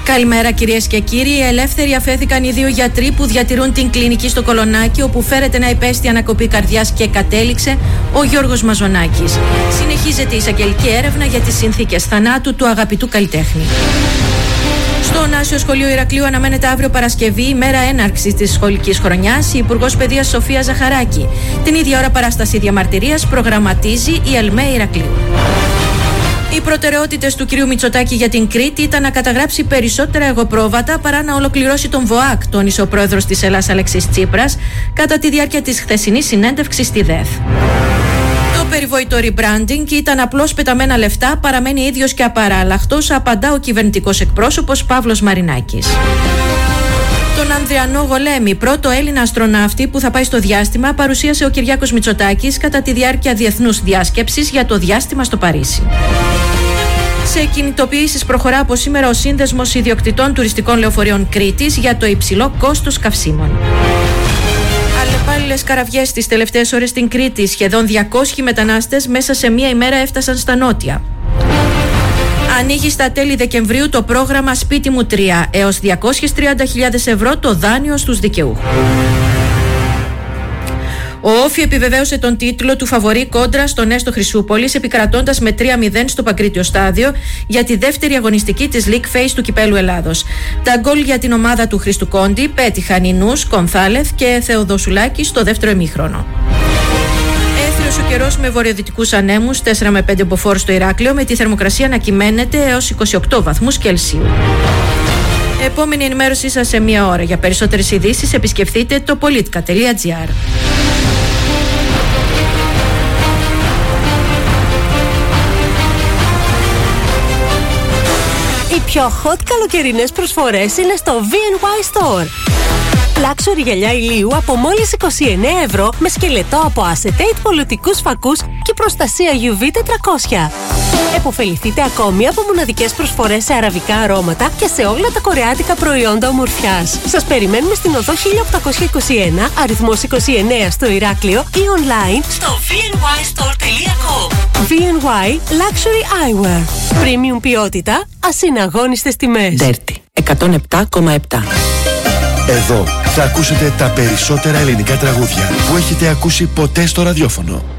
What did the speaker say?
Καλημέρα κυρίες και κύριοι. Ελεύθεροι αφέθηκαν οι δύο γιατροί που διατηρούν την κλινική στο Κολονάκι, όπου φέρεται να υπέστη ανακοπή καρδιάς και κατέληξε ο Γιώργος Μαζονάκης. Συνεχίζεται η εισαγγελική έρευνα για τις συνθήκες θανάτου του αγαπητού καλλιτέχνη. Στο Νάσιο Σχολείο Ηρακλείου αναμένεται αύριο Παρασκευή, ημέρα έναρξης της σχολικής χρονιάς, η Υπουργός Παιδείας Σοφία Ζαχαράκη. Την ίδια ώρα παράσταση διαμαρτυρίας προγραμματίζει η ΕΛΜΕ Ηρακλείου. Οι προτεραιότητες του κυρίου Μητσοτάκη για την Κρήτη ήταν να καταγράψει περισσότερα εγωπρόβατα παρά να ολοκληρώσει τον ΒΟΑΚ, τόνισε ο πρόεδρος της Ελλάδας Αλέξης Τσίπρας κατά τη διάρκεια της χθεσινής συνέντευξης στη ΔΕΘ. Το περιβόητο rebranding ήταν απλώς πεταμένα λεφτά, παραμένει ίδιος και απαράλλαχτος, απαντά ο κυβερνητικός εκπρόσωπος Παύλος Μαρινάκης. Τον Ανδριανό Γολέμη, πρώτο Έλληνα αστροναύτη που θα πάει στο διάστημα, παρουσίασε ο Κυριάκος Μητσοτάκης κατά τη διάρκεια διεθνούς διάσκεψης για το διάστημα στο Παρίσι. Σε κινητοποιήσεις προχωρά από σήμερα ο Σύνδεσμος Ιδιοκτητών Τουριστικών Λεωφορείων Κρήτης για το υψηλό κόστος καυσίμων. Αλλεπάλληλες καραβιές τις τελευταίες ώρες στην Κρήτη. Σχεδόν 200 μετανάστες μέσα σε μία ημέρα έφτασαν στα νότια. Ανοίγει στα τέλη Δεκεμβρίου το πρόγραμμα Σπίτι μου 3, έως 230.000 ευρώ το δάνειο στους δικαιούχους. Ο Όφι επιβεβαίωσε τον τίτλο του φαβορί κόντρα στον Έστω Χρυσούπολης, επικρατώντας με 3-0 στο Παγκρίτιο Στάδιο για τη δεύτερη αγωνιστική της League Phase του Κυπέλλου Ελλάδος. Τα γκολ για την ομάδα του Χρήστου Κόντι πέτυχαν οι Νους, Κονθάλεθ και Θεοδοσουλάκη στο δεύτερο ημίχρονο. Έθριος ο καιρός με βορειοδυτικούς ανέμους, 4 με 5 μποφόρ στο Ηράκλειο, με τη θερμοκρασία να κυμαίνεται έως 28 βαθμούς Κελσίου. Επόμενη ενημέρωσή σας σε μία ώρα. Για περισσότερες ειδήσεις επισκεφτείτε το politica.gr. Οι πιο hot καλοκαιρινές προσφορές είναι στο V&Y Store. Luxury γυαλιά ηλίου από μόλις 29 ευρώ με σκελετό από acetate, πολιτικούς φακούς και προστασία UV 400. Εποφεληθείτε ακόμη από μοναδικές προσφορές σε αραβικά αρώματα και σε όλα τα κορεάτικα προϊόντα ομορφιάς. Σας περιμένουμε στην οδό 1821, αριθμός 29 στο Ηράκλειο ή online στο vnystore.com. V&Y Luxury Eyewear. Premium ποιότητα, ασυναγώνιστες τιμές. Dirty 107,7. Εδώ θα ακούσετε τα περισσότερα ελληνικά τραγούδια που έχετε ακούσει ποτέ στο ραδιόφωνο.